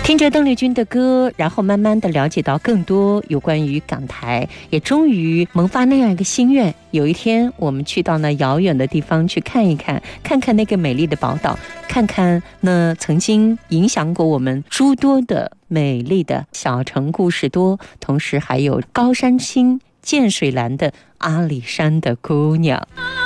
听着邓丽君的歌，然后慢慢的了解到更多有关于港台，也终于萌发那样一个心愿，有一天我们去到那遥远的地方去看一看，看看那个美丽的宝岛，看看那曾经影响过我们诸多的美丽的小城故事多，同时还有高山青、涧水蓝的阿里山的姑娘。